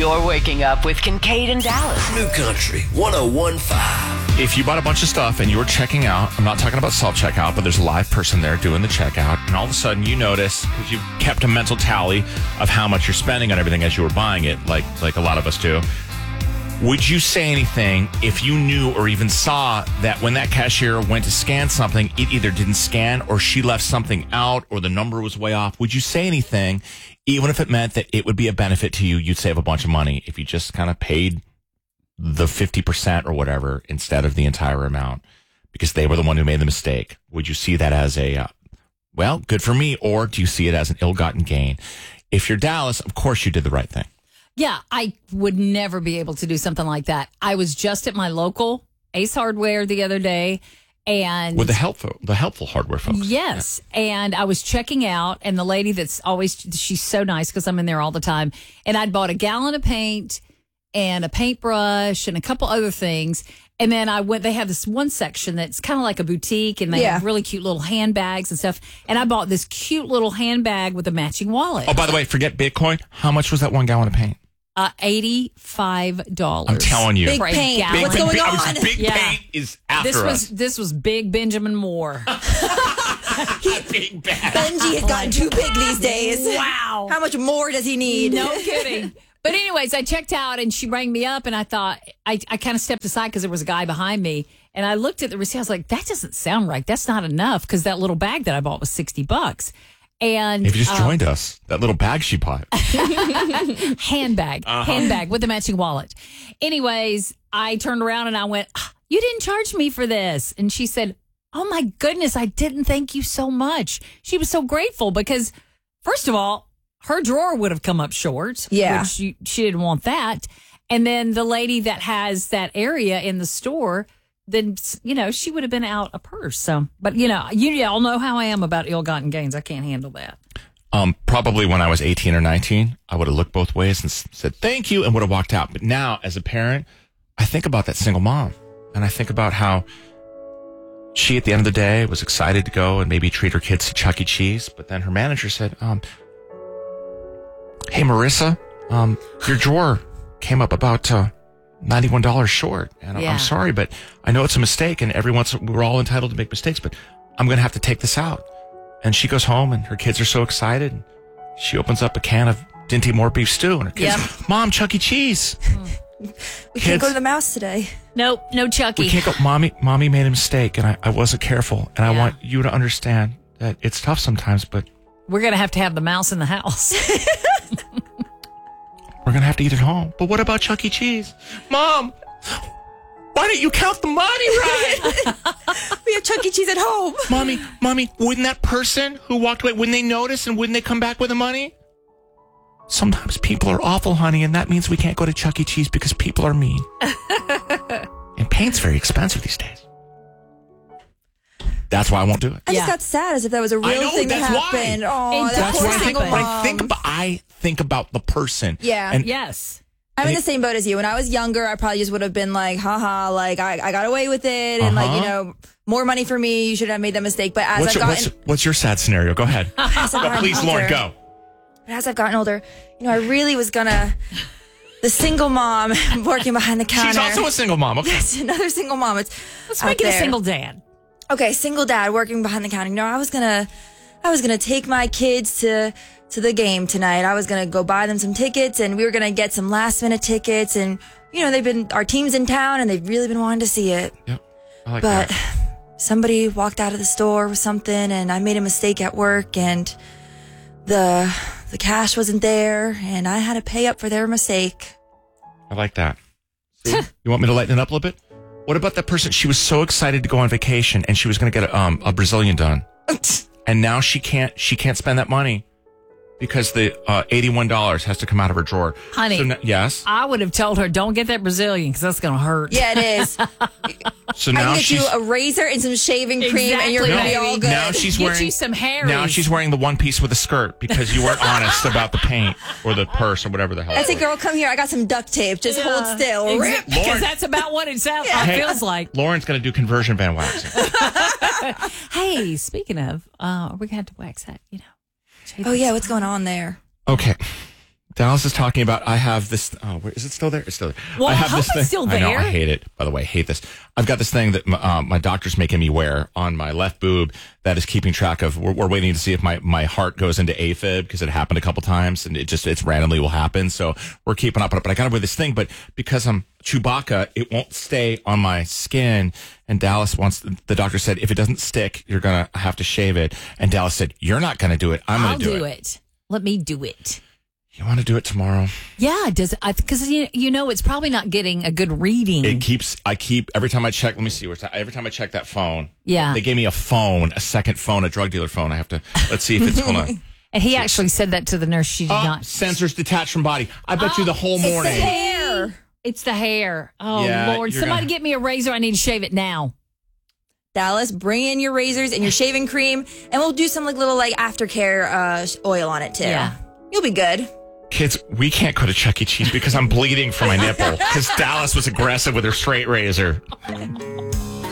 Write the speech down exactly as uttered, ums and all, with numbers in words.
You're waking up with Kincaid and Dallas. New Country one oh one point five. If you bought a bunch of stuff and you were checking out, I'm not talking about self-checkout, but there's a live person there doing the checkout, and all of a sudden you notice, because you've kept a mental tally of how much you're spending on everything as you were buying it, like like a lot of us do. Would you say anything if you knew or even saw that when that cashier went to scan something, it either didn't scan or she left something out or the number was way off? Would you say anything, even if it meant that it would be a benefit to you, you'd save a bunch of money if you just kind of paid the fifty percent or whatever instead of the entire amount because they were the one who made the mistake? Would you see that as a, uh, well, good for me, or do you see it as an ill-gotten gain? If you're Dallas, of course you did the right thing. Yeah, I would never be able to do something like that. I was just at my local Ace Hardware the other day, and with the helpful, the helpful hardware folks. Yes, yeah. And I was checking out, and the lady that's always, she's so nice because I'm in there all the time, and I'd bought a gallon of paint and a paintbrush and a couple other things, and then I went, they have this one section that's kind of like a boutique, and they yeah. have really cute little handbags and stuff, and I bought this cute little handbag with a matching wallet. Oh, by the way, forget Bitcoin. How much was that one gallon of paint? Uh, eighty-five dollars. I'm telling you. Big paint. Big, What's big, going big, on? Was, big yeah. paint is after this was, us. This was Big Benjamin Moore. Big bad. Benji has gotten too big these days. Wow. How much more does he need? No kidding. But anyways, I checked out and she rang me up and I thought, I, I kind of stepped aside because there was a guy behind me. And I looked at the receipt. I was like, that doesn't sound right. That's not enough because that little bag that I bought was sixty bucks. And if you just uh, joined us, that little bag she bought. handbag, uh-huh. handbag with a matching wallet. Anyways, I turned around and I went, ah, you didn't charge me for this. And she said, oh my goodness, I didn't thank you so much. She was so grateful because, first of all, her drawer would have come up short. Yeah. Which she, she didn't want that. And then the lady that has that area in the store, then, you know, she would have been out a purse. So, but, you know, you all know how I am about ill-gotten gains. I can't handle that. Um, probably when I was eighteen or nineteen, I would have looked both ways and s- said thank you and would have walked out. But now, as a parent, I think about that single mom. And I think about how she, at the end of the day, was excited to go and maybe treat her kids to Chuck E. Cheese. But then her manager said, um, hey, Marissa, um, your drawer came up about uh, ninety-one dollars short. And Yeah. I'm sorry, but I know it's a mistake. And every once we're all entitled to make mistakes, but I'm going to have to take this out. And she goes home and her kids are so excited. And she opens up a can of Dinty Moore beef stew. And her kids, Yep. Mom, Chuck E. Cheese. We Kids. can't go to the mouse today. Nope, no Chucky. We can't go. Mommy, mommy made a mistake and I, I wasn't careful. And I Yeah. want you to understand that it's tough sometimes, but We're going to have to have the mouse in the house. we're going to have to eat at home. But what about Chuck E. Cheese? Mom, why didn't you count the money right? We have Chuck E. Cheese at home. Mommy, mommy, wouldn't that person who walked away, wouldn't they notice and wouldn't they come back with the money? Sometimes people are awful, honey, and that means we can't go to Chuck E. Cheese because people are mean. And paint's very expensive these days. That's why I won't do it. I Yeah. just got sad as if that was a real I know, thing that that's why. happened. Oh, And that That's poor why I think, single when I mom. think about I think about the person. Yeah. And Yes. I'm in And the it- same boat as you. When I was younger, I probably just would have been like, haha, like I, I got away with it. And like, Uh-huh. you know, more money for me. You should have made that mistake. But as what's I've your, gotten, what's, what's your sad scenario? Go ahead. as I've Go, gotten please, older, Lauren, go. But as I've gotten older, you know, I really was gonna, the single mom working behind the counter. She's also a single mom. Okay. Yes, another single mom. It's Let's out make it a there. single dad. Okay, single dad working behind the counter. You know, I was gonna, I was gonna take my kids to to the game tonight. I was gonna go buy them some tickets, and we were gonna get some last minute tickets. And you know, they've been our team's in town, and they've really been wanting to see it. Yep. I like But that. somebody walked out of the store with something, and I made a mistake at work, and the the cash wasn't there, and I had to pay up for their mistake. I like that. See? You want me to lighten it up a little bit? What about that person? She was so excited to go on vacation and she was going to get a, um, a Brazilian done. And now she can't, she can't spend that money because the uh, eighty-one dollars has to come out of her drawer. Honey. So n- yes. I would have told her, don't get that Brazilian because that's going to hurt. Yeah, it is. So I now can get she's, you a razor and some shaving cream, and you're Exactly, gonna be all baby. good. now she's Get wearing you some Harry's. Now she's wearing the one piece with a skirt because you weren't honest about the paint or the purse or whatever the hell. I it say, was. girl, come here. I got some duct tape. Just hold still. Exa- Rip. Because Lauren. that's about what it sounds Yeah. like, Hey, feels like. Lauren's going to do conversion van waxing. Hey, speaking of, uh, we're going to have to wax that, you know. shave Oh that yeah, spot. what's going on there? Okay. Dallas is talking about, I have this, oh, where, is it still there? It's still there. Well, I I have hope this it's thing. still I know, I there. hate it. By the way, I hate this. I've got this thing that my, uh, my doctor's making me wear on my left boob that is keeping track of, we're, we're waiting to see if my, my heart goes into AFib because it happened a couple times and it just, it's randomly will happen. So we're keeping up on it, but I got to wear this thing, but because I'm Chewbacca, it won't stay on my skin. And Dallas wants, the doctor said, if it doesn't stick, you're going to have to shave it. And Dallas said, you're not going to do it. I'm I'll going to do, do it. it. Let me do it. You want to do it tomorrow? Yeah, does I because you, you know it's probably not getting a good reading. It keeps, I keep, every time I check, let me see, where's that? Every time I check that phone. Yeah. They gave me a phone, a second phone, a drug dealer phone. I have to, let's see if it's going to. And he actually said that to the nurse. She did Oh, not. sensors detached from body. I bet you the whole It's the morning. hair. It's the hair. Oh, Yeah, Lord. you're Somebody gonna- get me a razor. I need to shave it now. Dallas, bring in your razors and your shaving cream, and we'll do some like little like aftercare uh, sh- oil on it too. Yeah. You'll be good. Kids, we can't go to Chuck E. Cheese because I'm bleeding from my nipple because Dallas was aggressive with her straight razor.